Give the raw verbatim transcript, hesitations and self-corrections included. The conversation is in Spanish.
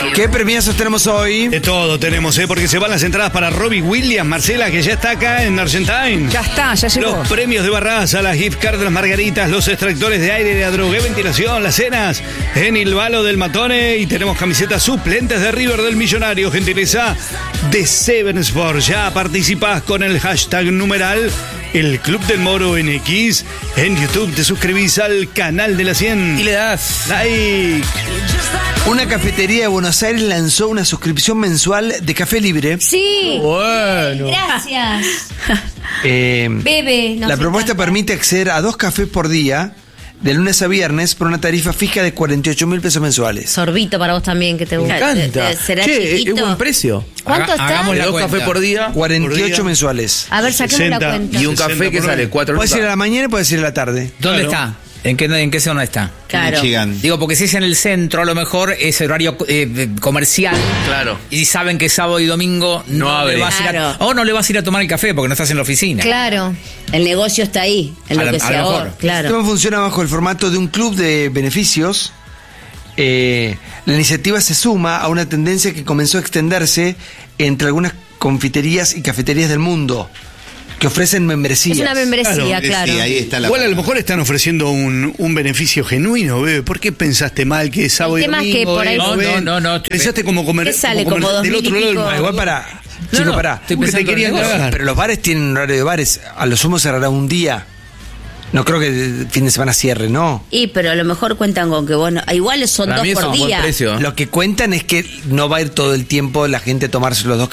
¿Qué premiazos tenemos hoy? De todo tenemos, ¿eh? Porque se van las entradas para Robbie Williams, Marcela, que ya está acá en Argentine. Ya está, ya llegó. Los premios de Barraza, las gift cards de las margaritas, los extractores de aire de Adrogué Ventilación, las cenas en el Balo del Matone, y tenemos camisetas suplentes de River del Millonario, gentileza de Seven Sports. Ya participás con el hashtag numeral El Club del Moro en X. En YouTube te suscribís al canal de la cien Y le das like. Una cafetería de Buenos Aires lanzó una suscripción mensual de café libre. Sí. Bueno. Gracias. Eh, Bebe. nos la propuesta encanta. permite acceder a dos cafés por día, de lunes a viernes, por una tarifa fija de cuarenta y ocho mil pesos mensuales. Sorbito para vos también, que te Me gusta. encanta. ¿Será Che, es chiquito? buen precio. ¿Cuánto está? hagamos la Dos cuenta. cafés por día cuarenta y ocho Por día. mensuales. A ver, saquemos sesenta. la cuenta. y un café que sesenta por sale hora. cuatro Puedes ir a lucas. la mañana y puedes ir a la tarde. ¿Dónde Claro. está? ¿En qué, ¿En qué zona está? Claro. Michigan. Digo, porque si es en el centro, a lo mejor es horario eh, comercial. Claro. Y saben que sábado y domingo no, No abre. le vas a ir a, Claro. o no le vas a ir a tomar el café porque no estás en la oficina. Claro. El negocio está ahí, en A lo la- que a se lo ahorra. mejor. Claro. Esto funciona bajo el formato de un club de beneficios. Eh, la iniciativa se suma a una tendencia que comenzó a extenderse entre algunas confiterías y cafeterías del mundo que ofrecen membresías. Es una membresía, Claro, claro. Sí, ahí está la. Igual a lo mejor están ofreciendo un, un beneficio genuino, bebé. ¿Por qué pensaste mal que sábado El y tema es domingo? que por ahí- eh, No, ven? no, no, no. Pensaste como comer, ¿Qué sale? como comer Como dos del mil otro y lado del pico. mar. Ah, igual para. No, Chico, no, pará. estoy Porque te pensando en querían el negocio. cagar. Pero los bares tienen horario de bares. A lo sumo cerrará un día. No creo que el fin de semana cierre, no. Y pero a lo mejor cuentan con que, bueno, igual son Para dos mí es por un buen día. precio. Lo que cuentan es que no va a ir todo el tiempo la gente a tomarse los dos